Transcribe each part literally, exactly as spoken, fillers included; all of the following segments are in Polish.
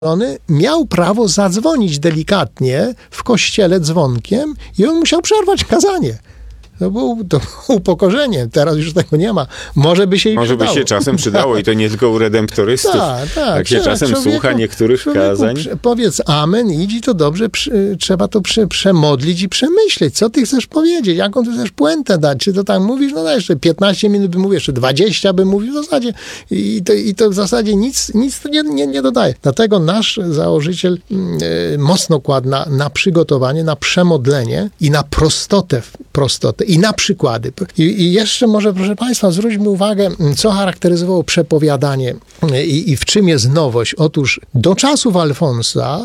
miał prawo zadzwonić delikatnie w kościele dzwonkiem i on musiał przerwać kazanie. To było, to było upokorzenie. Teraz już tego nie ma. Może by się i Może przydało. by się czasem przydało i to nie tylko u redemptorystów. Tak, tak. Jak się Trzeba, czasem człowieku, słucha niektórych człowieku, kazań. prze- Powiedz amen, idź i to dobrze, przy, trzeba to przy, przemodlić i przemyśleć. Co ty chcesz powiedzieć? Jaką ty chcesz puentę dać? Czy to tak mówisz? No jeszcze piętnaście minut bym mówił, jeszcze dwadzieścia bym mówił w zasadzie. I to, i to w zasadzie nic, nic to nie, nie, nie dodaje. Dlatego nasz założyciel y, mocno kładł na, na przygotowanie, na przemodlenie i na prostotę, prostotę i na przykłady. I, I jeszcze może, proszę Państwa, zwróćmy uwagę, co charakteryzowało przepowiadanie i, i w czym jest nowość. Otóż do czasów Alfonsa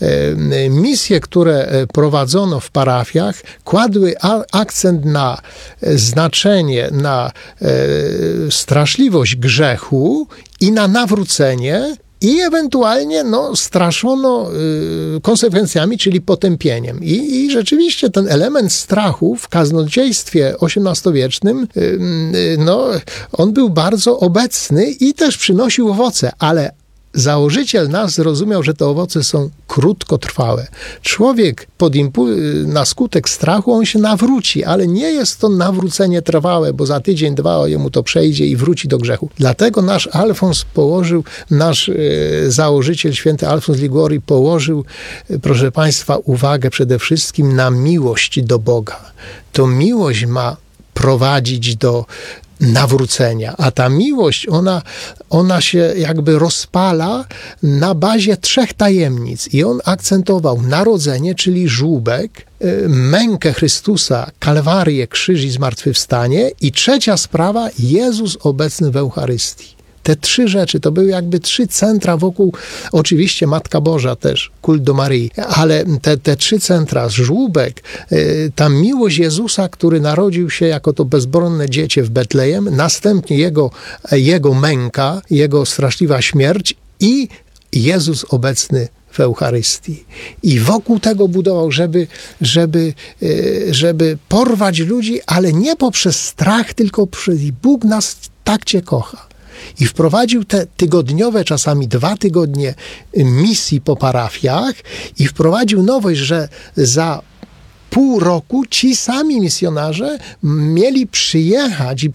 e, misje, które prowadzono w parafiach, kładły a, akcent na znaczenie, na e, straszliwość grzechu i na nawrócenie, i ewentualnie no, straszono y, konsekwencjami, czyli potępieniem. I, I rzeczywiście ten element strachu w kaznodziejstwie osiemnastowiecznym, y, y, no, on był bardzo obecny i też przynosił owoce, ale założyciel nas zrozumiał, że te owoce są krótkotrwałe. Człowiek pod impu- na skutek strachu on się nawróci, ale nie jest to nawrócenie trwałe, bo za tydzień, dwa jemu to przejdzie i wróci do grzechu. Dlatego nasz Alfons położył, nasz e, założyciel, święty Alfons Liguori położył, e, proszę Państwa, uwagę przede wszystkim na miłość do Boga. To miłość ma prowadzić do nawrócenia, a ta miłość, ona, ona się jakby rozpala na bazie trzech tajemnic i on akcentował narodzenie, czyli żłóbek, mękę Chrystusa, Kalwarię, krzyż i zmartwychwstanie i trzecia sprawa, Jezus obecny w Eucharystii. Te trzy rzeczy, to były jakby trzy centra wokół, oczywiście Matka Boża też, kult do Maryi, ale te, te trzy centra, żłóbek, ta miłość Jezusa, który narodził się jako to bezbronne dziecię w Betlejem, następnie jego, jego męka, jego straszliwa śmierć i Jezus obecny w Eucharystii. I wokół tego budował, żeby, żeby, żeby porwać ludzi, ale nie poprzez strach, tylko przez Bóg nas tak Cię kocha. I wprowadził te tygodniowe, czasami dwa tygodnie misji po parafiach i wprowadził nowość, że za pół roku ci sami misjonarze mieli przyjechać i